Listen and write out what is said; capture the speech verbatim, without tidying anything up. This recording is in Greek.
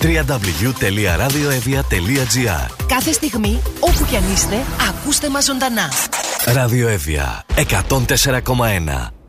double-u double-u double-u τελεία ραδιοεύβοια τελεία τζι άρ. Κάθε στιγμή, όπου κι αν είστε, ακούστε μας ζωντανά. Ραδιοεύβοια εκατόν τέσσερα κόμμα ένα.